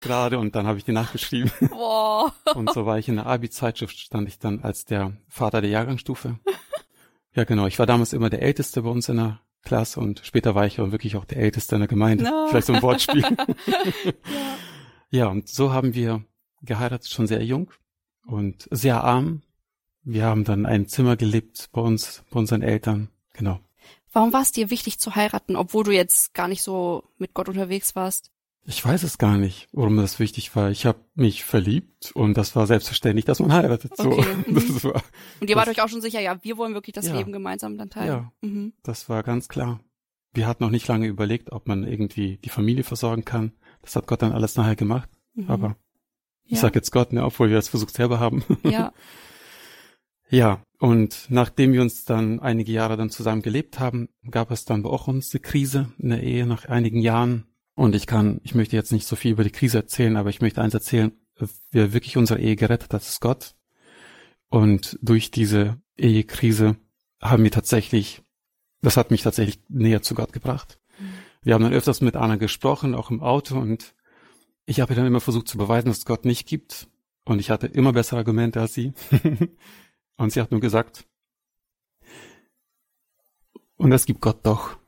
gerade und dann habe ich die nachgeschrieben. Boah. Und so war ich in der Abi-Zeitschrift, stand ich dann als der Vater der Jahrgangsstufe. Ja, genau. Ich war damals immer der Älteste bei uns in der Klasse und später war ich auch wirklich auch der Älteste in der Gemeinde. No. Vielleicht so ein Wortspiel. Ja. Ja, und so haben wir geheiratet, schon sehr jung und sehr arm. Wir haben dann ein Zimmer gelebt bei uns, bei unseren Eltern. Genau. Warum war es dir wichtig zu heiraten, obwohl du jetzt gar nicht so mit Gott unterwegs warst? Ich weiß es gar nicht, warum das wichtig war. Ich habe mich verliebt und das war selbstverständlich, dass man heiratet. So. Okay. Das war, Und ihr wart euch auch schon sicher, ja, wir wollen wirklich das Ja. Leben gemeinsam dann teilen. Ja, Mhm. das war ganz klar. Wir hatten noch nicht lange überlegt, ob man irgendwie die Familie versorgen kann. Das hat Gott dann alles nachher gemacht. Mhm. Aber ich Ja. sag jetzt Gott, ne, obwohl wir das versucht selber haben. Ja. Ja, und nachdem wir uns dann einige Jahre dann zusammen gelebt haben, gab es dann auch uns eine Krise in der Ehe nach einigen Jahren. Und ich möchte jetzt nicht so viel über die Krise erzählen, aber ich möchte eins erzählen, wer wirklich unsere Ehe gerettet hat, ist Gott. Und durch diese Ehekrise das hat mich tatsächlich näher zu Gott gebracht. Wir haben dann öfters mit Anna gesprochen, auch im Auto, und ich habe ihr dann immer versucht zu beweisen, dass es Gott nicht gibt. Und ich hatte immer bessere Argumente als sie. Und sie hat nur gesagt, und das gibt Gott doch.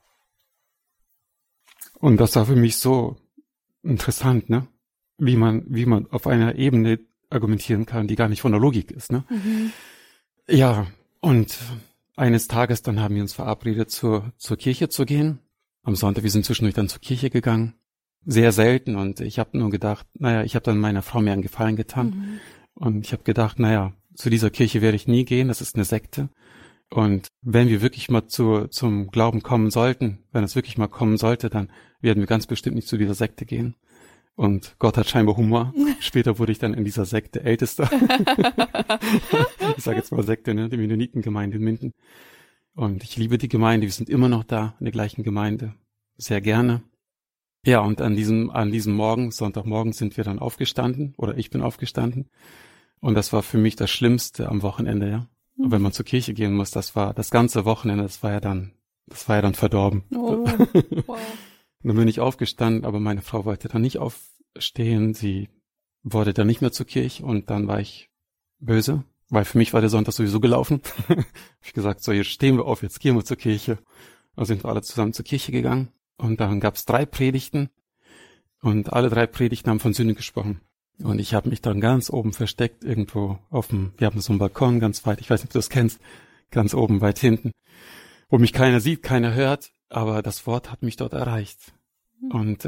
Und das war für mich so interessant, ne? Wie man auf einer Ebene argumentieren kann, die gar nicht von der Logik ist, ne? Mhm. Ja, und eines Tages dann haben wir uns verabredet, zur Kirche zu gehen. Am Sonntag, wir sind zwischendurch dann zur Kirche gegangen. Sehr selten, und ich habe nur gedacht, ich habe dann meiner Frau mehr einen Gefallen getan. Mhm. Und ich habe gedacht, zu dieser Kirche werde ich nie gehen, das ist eine Sekte. Und wenn wir wirklich mal zum Glauben kommen sollten, wenn es wirklich mal kommen sollte, dann werden wir ganz bestimmt nicht zu dieser Sekte gehen. Und Gott hat scheinbar Humor. Später wurde ich dann in dieser Sekte Ältester. Ich sage jetzt mal Sekte, ne? Die Mennonitengemeinde in Minden. Und ich liebe die Gemeinde, wir sind immer noch da, in der gleichen Gemeinde. Sehr gerne. Ja, und an diesem Morgen, Sonntagmorgen, sind wir dann aufgestanden, oder ich bin aufgestanden. Und das war für mich das Schlimmste am Wochenende, ja. Und wenn man zur Kirche gehen muss, das war das ganze Wochenende, das war ja dann verdorben. Oh, wow. Und dann bin ich aufgestanden, aber meine Frau wollte dann nicht aufstehen, sie wollte dann nicht mehr zur Kirche, und dann war ich böse, weil für mich war der Sonntag sowieso gelaufen. Hab ich gesagt, so, jetzt stehen wir auf, jetzt gehen wir zur Kirche. Also sind wir alle zusammen zur Kirche gegangen, und dann gab's 3 Predigten, und alle 3 Predigten haben von Sünde gesprochen. Und ich habe mich dann ganz oben versteckt, irgendwo wir haben so einen Balkon ganz weit, ich weiß nicht, ob du das kennst, ganz oben weit hinten, wo mich keiner sieht, keiner hört, aber das Wort hat mich dort erreicht. Und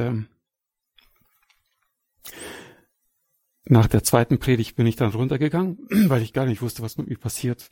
nach der 2. Predigt bin ich dann runtergegangen, weil ich gar nicht wusste, was mit mir passiert.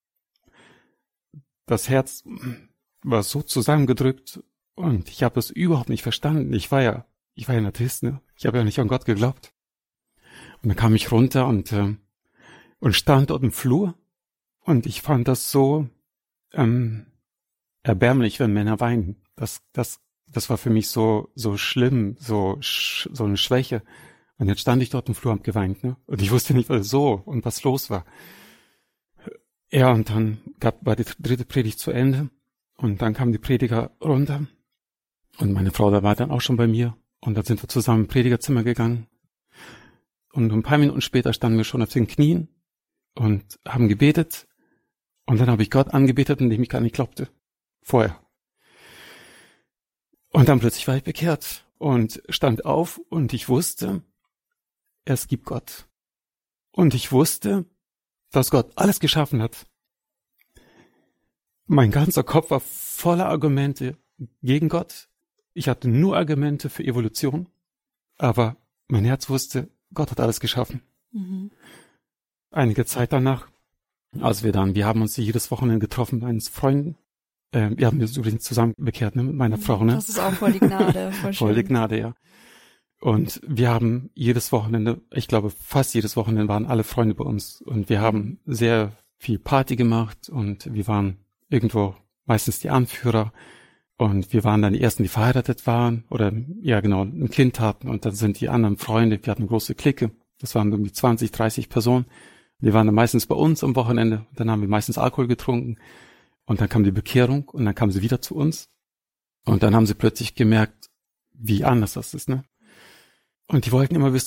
Das Herz war so zusammengedrückt und ich habe es überhaupt nicht verstanden. Ich war ja ein Atheist, ne? Ich habe ja nicht an Gott geglaubt. Und dann kam ich runter und stand dort im Flur, und ich fand das so erbärmlich, wenn Männer weinen. Das war für mich so schlimm, so eine Schwäche. Und jetzt stand ich dort im Flur und hab geweint, ne? Und ich wusste nicht, was los war. Ja, und dann war die 3. Predigt zu Ende, und dann kam die Prediger runter, und meine Frau, da war dann auch schon bei mir, und dann sind wir zusammen im Predigerzimmer gegangen. Und ein paar Minuten später standen wir schon auf den Knien und haben gebetet. Und dann habe ich Gott angebetet, indem ich gar nicht glaubte. Vorher. Und dann plötzlich war ich bekehrt und stand auf, und ich wusste, es gibt Gott. Und ich wusste, dass Gott alles geschaffen hat. Mein ganzer Kopf war voller Argumente gegen Gott. Ich hatte nur Argumente für Evolution. Aber mein Herz wusste, Gott hat alles geschaffen. Mhm. Einige Zeit danach, wir haben uns jedes Wochenende getroffen bei uns Freunden. Wir haben uns übrigens zusammen bekehrt, ne, mit meiner Frau, ne? Das ist auch voll die Gnade, voll schön. Voll die Gnade, ja. Und wir haben jedes Wochenende, ich glaube fast jedes Wochenende waren alle Freunde bei uns, und wir haben sehr viel Party gemacht, und wir waren irgendwo meistens die Anführer. Und wir waren dann die Ersten, die verheiratet waren oder, ja genau, ein Kind hatten. Und dann sind die anderen Freunde, wir hatten eine große Clique. Das waren irgendwie 20, 30 Personen. Die waren dann meistens bei uns am Wochenende. Dann haben wir meistens Alkohol getrunken. Und dann kam die Bekehrung, und dann kamen sie wieder zu uns. Und dann haben sie plötzlich gemerkt, wie anders das ist, ne? Und die wollten immer wissen,